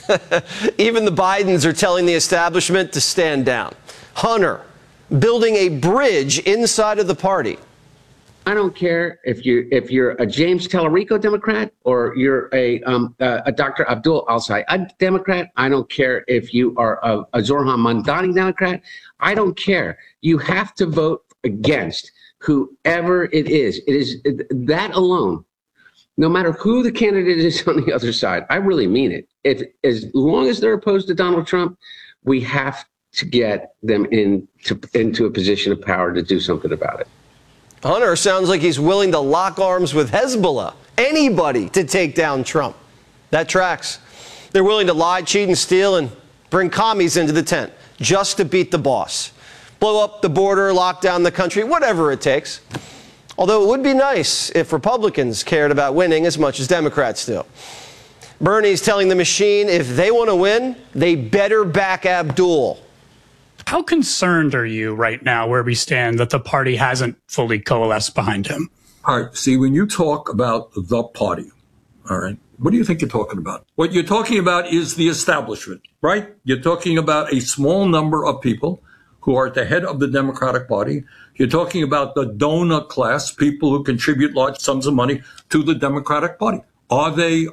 Even the Bidens are telling the establishment to stand down. Hunter building a bridge inside of the party. I don't care if you're a James Tallarico Democrat or you're a Dr. Abdul al-Sayed Democrat. I don't care if you are a Zohran Mamdani Democrat. I don't care. You have to vote against whoever it is. It is that alone. No matter who the candidate is on the other side, I really mean it. As long as they're opposed to Donald Trump, we have to get them into a position of power to do something about it. Hunter sounds like he's willing to lock arms with Hezbollah, anybody to take down Trump. That tracks. They're willing to lie, cheat, and steal and bring commies into the tent just to beat the boss. Blow up the border, lock down the country, whatever it takes. Although it would be nice if Republicans cared about winning as much as Democrats do. Bernie's telling the machine if they want to win, they better back Abdul. How concerned are you right now where we stand that the party hasn't fully coalesced behind him? All right. See, when you talk about the party, all right, what do you think you're talking about? What you're talking about is the establishment, right? You're talking about a small number of people who are at the head of the Democratic Party. You're talking about the donor class, people who contribute large sums of money to the Democratic Party. Are they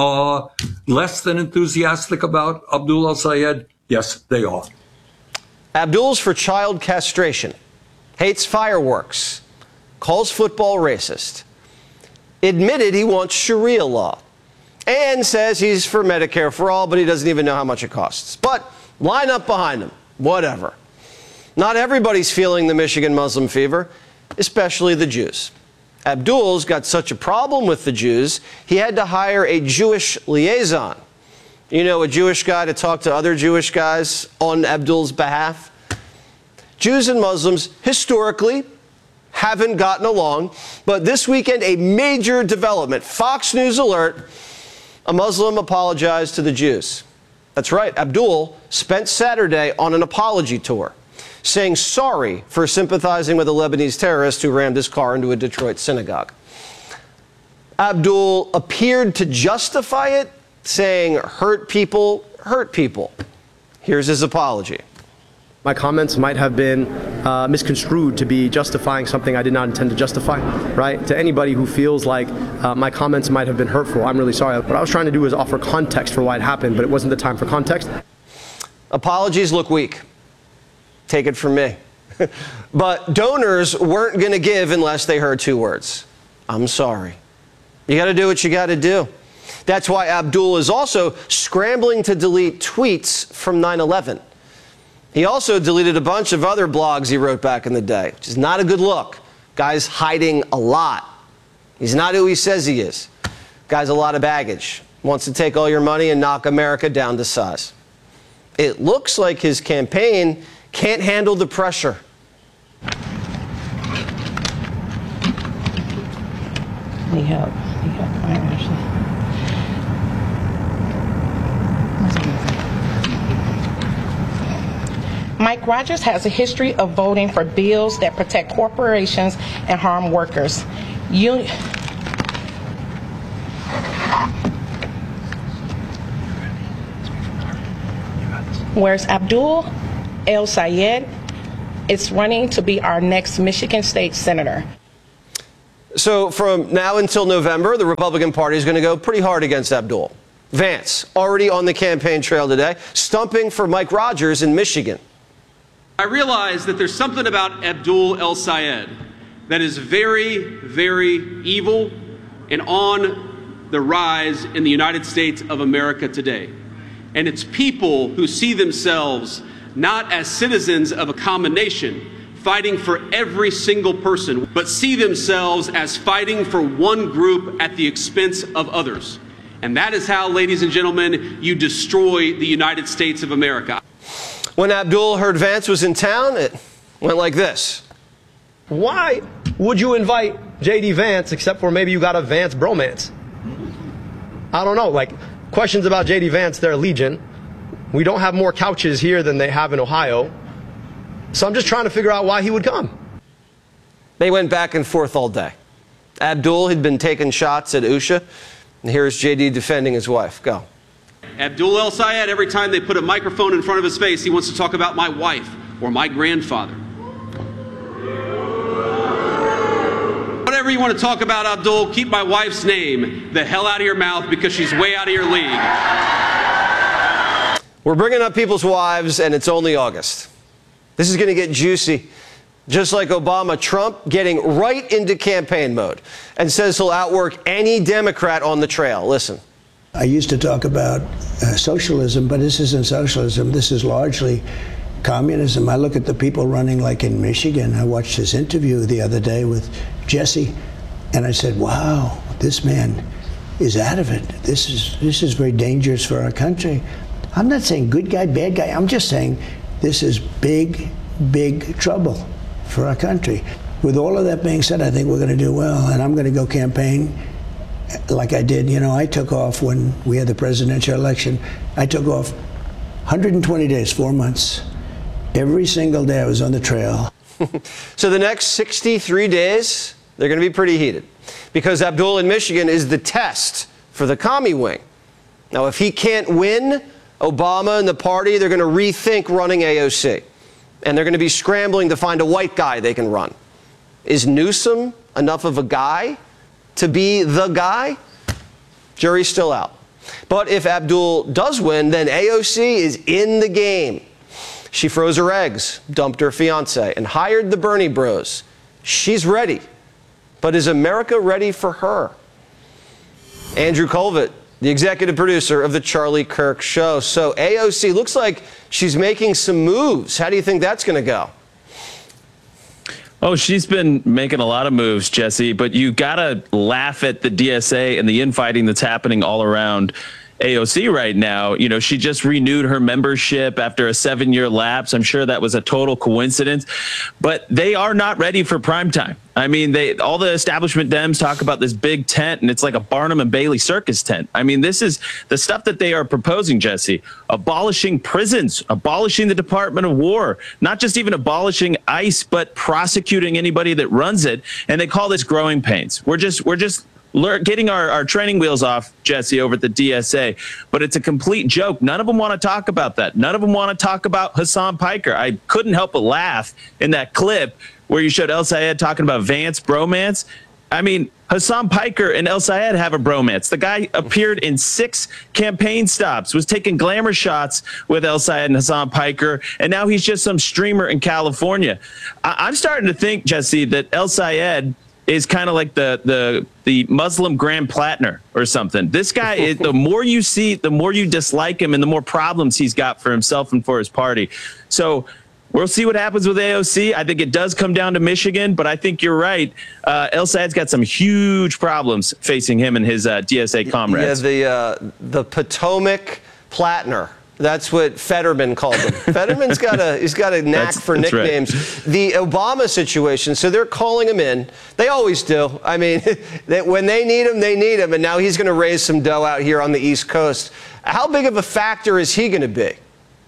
less than enthusiastic about Abdul al-Sayed? Yes, they are. Abdul's for child castration, hates fireworks, calls football racist, admitted he wants Sharia law, and says he's for Medicare for all, but he doesn't even know how much it costs. But line up behind him, whatever. Not everybody's feeling the Michigan Muslim fever, especially the Jews. Abdul's got such a problem with the Jews, he had to hire a Jewish liaison. You know, a Jewish guy to talk to other Jewish guys on Abdul's behalf. Jews and Muslims historically haven't gotten along, but this weekend a major development. Fox News alert, a Muslim apologized to the Jews. That's right, Abdul spent Saturday on an apology tour, saying sorry for sympathizing with a Lebanese terrorist who rammed his car into a Detroit synagogue. Abdul appeared to justify it, saying hurt people hurt people. Here's his apology. My comments might have been misconstrued to be justifying something I did not intend to justify, right? To anybody who feels like my comments might have been hurtful, I'm really sorry. What I was trying to do was offer context for why it happened, but it wasn't the time for context. Apologies look weak. Take it from me. But donors weren't going to give unless they heard two words. I'm sorry. You got to do what you got to do. That's why Abdul is also scrambling to delete tweets from 9/11. He also deleted a bunch of other blogs he wrote back in the day, which is not a good look. Guy's hiding a lot. He's not who he says he is. Guy's a lot of baggage. Wants to take all your money and knock America down to size. It looks like his campaign can't handle the pressure. Need help. Mike Rogers has a history of voting for bills that protect corporations and harm workers. Whereas Abdul al-Sayed is running to be our next Michigan State Senator. So from now until November, the Republican Party is going to go pretty hard against Abdul. Vance, already on the campaign trail today, stumping for Mike Rogers in Michigan. I realize that there's something about Abdul al-Sayed that is very, very evil and on the rise in the United States of America today. And it's people who see themselves not as citizens of a common nation, fighting for every single person, but see themselves as fighting for one group at the expense of others. And that is how, ladies and gentlemen, you destroy the United States of America. When Abdul heard Vance was in town, it went like this. Why would you invite J.D. Vance except for maybe you got a Vance bromance? I don't know, like questions about J.D. Vance, they're legion. We don't have more couches here than they have in Ohio. So I'm just trying to figure out why he would come. They went back and forth all day. Abdul had been taking shots at Usha, and here's J.D. defending his wife. Go. Abdul El-Sayed, every time they put a microphone in front of his face, he wants to talk about my wife or my grandfather. Whatever you want to talk about, Abdul, keep my wife's name the hell out of your mouth because she's way out of your league. We're bringing up people's wives, and it's only August. This is going to get juicy. Just like Obama, Trump getting right into campaign mode and says he'll outwork any Democrat on the trail. Listen. I used to talk about socialism, but this isn't socialism. This is largely communism. I look at the people running, like in Michigan. I watched his interview the other day with Jesse, and I said, wow, this man is out of it. This is very dangerous for our country. I'm not saying good guy, bad guy. I'm just saying this is big, big trouble for our country. With all of that being said, I think we're going to do well, and I'm going to go campaign like I did. You know, I took off when we had the presidential election. I took off 120 days, 4 months. Every single day I was on the trail. So the next 63 days, they're going to be pretty heated because Abdul in Michigan is the test for the commie wing. Now, if he can't win, Obama and the party, they're going to rethink running AOC. And they're going to be scrambling to find a white guy they can run. Is Newsom enough of a guy to be the guy? Jury's still out. But if Abdul does win, then AOC is in the game. She froze her eggs, dumped her fiance, and hired the Bernie bros. She's ready. But is America ready for her? Andrew Colvett, the executive producer of The Charlie Kirk Show. So AOC looks like she's making some moves. How do you think that's going to go? Oh, she's been making a lot of moves, Jesse, but you got to laugh at the DSA and the infighting that's happening all around AOC right now. You know, she just renewed her membership after a 7-year lapse. I'm sure that was a total coincidence, but they are not ready for prime time. I mean, all the establishment Dems talk about this big tent, and it's like a Barnum and Bailey circus tent. I mean, this is the stuff that they are proposing, Jesse. Abolishing prisons, abolishing the Department of War, not just even abolishing ICE, but prosecuting anybody that runs it. And they call this growing pains. We're just getting our training wheels off, Jesse, over at the DSA, but it's a complete joke. None of them want to talk about that. None of them want to talk about Hasan Piker. I couldn't help but laugh in that clip where you showed El-Sayed talking about Vance bromance. I mean, Hasan Piker and El-Sayed have a bromance. The guy appeared in 6 campaign stops, was taking glamour shots with El-Sayed and Hasan Piker, and now he's just some streamer in California. I'm starting to think, Jesse, that El-Sayed is kind of like the Muslim Grand Platner or something. This guy is, the more you see, the more you dislike him and the more problems he's got for himself and for his party. So we'll see what happens with AOC. I think it does come down to Michigan, but I think you're right. El-Sayed's got some huge problems facing him and his DSA comrades. Yeah, the Potomac Platner. That's what Fetterman called him. Fetterman's got a knack for nicknames. Right. The Obama situation, so they're calling him in. They always do. I mean, when they need him, and now he's going to raise some dough out here on the East Coast. How big of a factor is he going to be?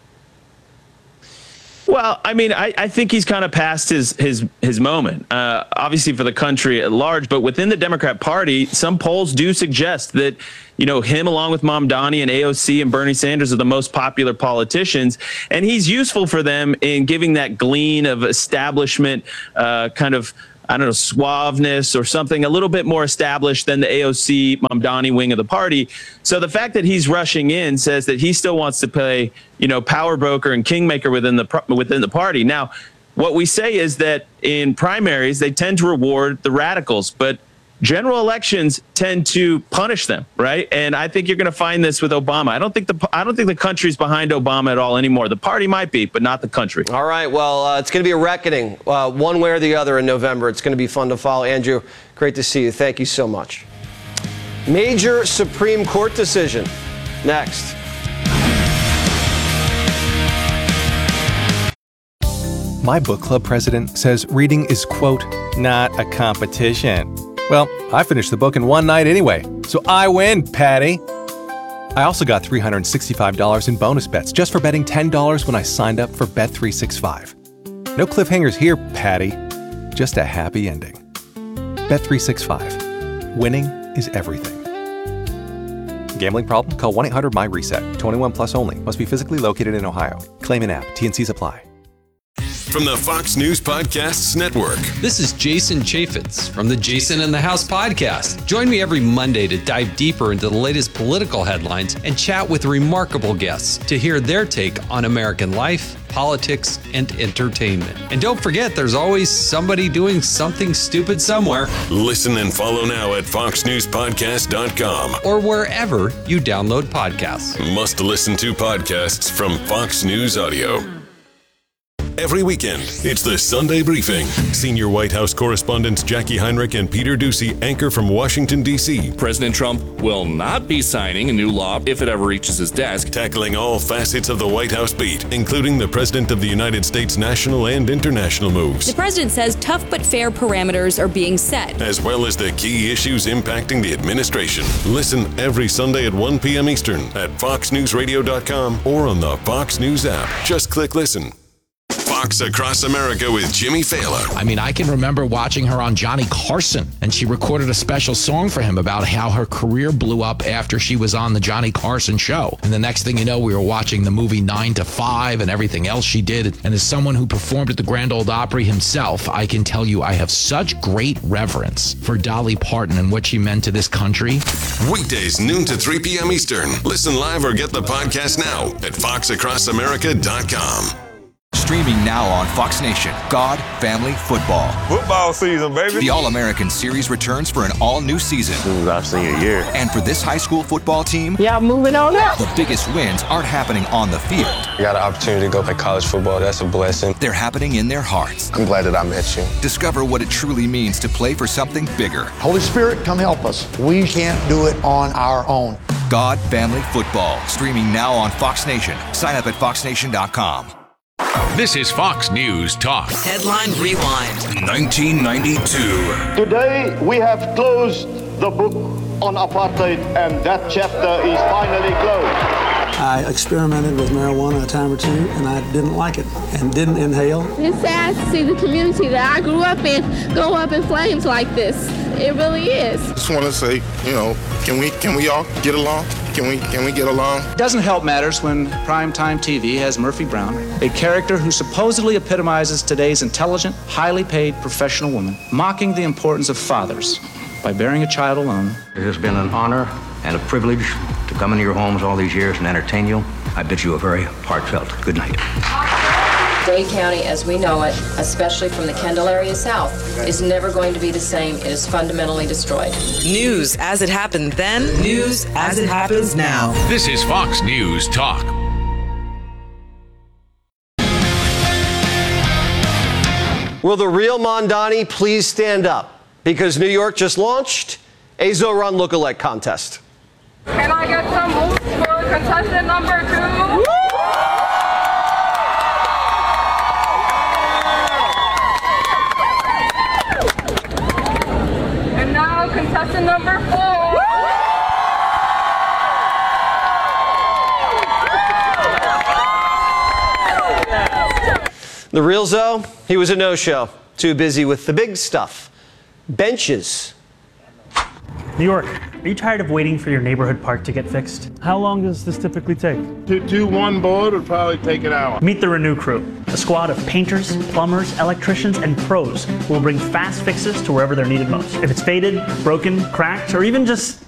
Well, I mean, I think he's kind of past his moment, obviously for the country at large. But within the Democrat Party, some polls do suggest that, you know, him along with Mamdani and AOC and Bernie Sanders are the most popular politicians. And he's useful for them in giving that glean of establishment kind of, I don't know, suaveness or something a little bit more established than the AOC Mamdani wing of the party. So the fact that he's rushing in says that he still wants to play, you know, power broker and kingmaker within the party. Now, what we say is that in primaries, they tend to reward the radicals, but general elections tend to punish them, right? And I think you're going to find this with Obama. I don't think the country's behind Obama at all anymore. The party might be, but not the country. All right. Well, it's going to be a reckoning, one way or the other in November. It's going to be fun to follow. Andrew, great to see you. Thank you so much. Major Supreme Court decision next. My book club president says reading is, quote, not a competition. Well, I finished the book in one night anyway, so I win, Patty. I also got $365 in bonus bets just for betting $10 when I signed up for Bet365. No cliffhangers here, Patty. Just a happy ending. Bet365. Winning is everything. Gambling problem? Call 1-800-MY-RESET. 21 plus only. Must be physically located in Ohio. Claim and app. T&Cs apply. From the Fox News Podcasts Network. This is Jason Chaffetz from the Jason in the House podcast. Join me every Monday to dive deeper into the latest political headlines and chat with remarkable guests to hear their take on American life, politics, and entertainment. And don't forget, there's always somebody doing something stupid somewhere. Listen and follow now at foxnewspodcast.com or wherever you download podcasts. Must listen to podcasts from Fox News Audio. Every weekend, it's the Sunday Briefing. Senior White House correspondents Jackie Heinrich and Peter Doocy anchor from Washington, D.C. President Trump will not be signing a new law if it ever reaches his desk. Tackling all facets of the White House beat, including the President of the United States national and international moves. The president says tough but fair parameters are being set, as well as the key issues impacting the administration. Listen every Sunday at 1 p.m. Eastern at foxnewsradio.com or on the Fox News app. Just click listen. Fox Across America with Jimmy Fallon. I mean, I can remember watching her on Johnny Carson, and she recorded a special song for him about how her career blew up after she was on the Johnny Carson show. And the next thing you know, we were watching the movie 9 to 5 and everything else she did. And as someone who performed at the Grand Ole Opry himself, I can tell you I have such great reverence for Dolly Parton and what she meant to this country. Weekdays, noon to 3 p.m. Eastern. Listen live or get the podcast now at foxacrossamerica.com. Streaming now on Fox Nation. God, Family, Football. Football season, baby. The All-American Series returns for an all-new season. This is our senior year. And for this high school football team, Y'all moving on up. The biggest wins aren't happening on the field. I got an opportunity to go play college football. That's a blessing. They're happening in their hearts. I'm glad that I met you. Discover what it truly means to play for something bigger. Holy Spirit, come help us. We can't do it on our own. God, Family, Football. Streaming now on Fox Nation. Sign up at foxnation.com. This is Fox News Talk. Headline Rewind. 1992. Today we have closed the book on apartheid, and that chapter is finally closed. I experimented with marijuana a time or two, and I didn't like it and didn't inhale. It's sad to see the community that I grew up in go up in flames like this. It really is. Just want to say, can we all get along? Can we get along? It doesn't help matters when primetime TV has Murphy Brown, a character who supposedly epitomizes today's intelligent, highly paid professional woman, mocking the importance of fathers by bearing a child alone. It has been an honor and a privilege to come into your homes all these years and entertain you. I bid you a very heartfelt good night. Dade County as we know it, especially from the Kendall area south, is never going to be the same. It is fundamentally destroyed. News as it happened then, news as it happens now. This is Fox News Talk. Will the real Mondani please stand up? Because New York just launched a Zoran lookalike contest. Can I get some votes for contestant number 2? And now contestant number 4. The real Zoe, he was a no-show. Too busy with the big stuff. Benches. New York, are you tired of waiting for your neighborhood park to get fixed? How long does this typically take? To do one board would probably take an hour. Meet the Renew crew, a squad of painters, plumbers, electricians, and pros who will bring fast fixes to wherever they're needed most. If it's faded, broken, cracked, or even just